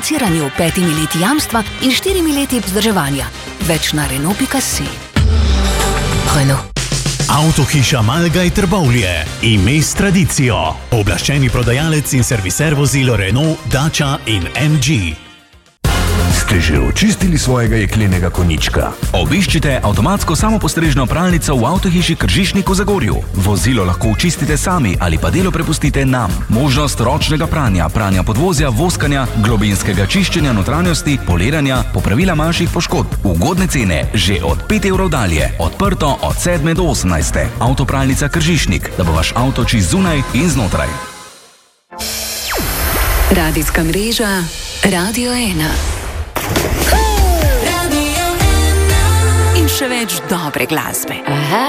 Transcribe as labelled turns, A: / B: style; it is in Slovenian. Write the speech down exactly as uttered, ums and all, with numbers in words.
A: financiranju, petimi leti jamstva in štirimi leti vzdrževanja. Več na Renault pika si. Renault.
B: Avtohiša Malgaj Trbovlje. Ime s tradicijo. Oblaščeni prodajalec in serviser vozil Renault, Dacia in em dži.
C: Ste že očistili svojega jeklenega konjička?
D: Obiščite avtomatsko samopostrežno pralnico v Avtohiši Kržišnik v Zagorju. Vozilo lahko očistite sami ali pa delo prepustite nam. Možnost ročnega pranja, pranja podvozja, voskanja, globinskega čiščenja notranjosti, poliranja, popravila manjših poškodb. Ugodne cene že od pet evrov dalje. Odprto od sedme do osemnajste. Avtopralnica Kržišnik, da bo vaš avto čist zunaj in znotraj.
A: Radijska mreža Radio ena. In še več dobre glasbe. Aha.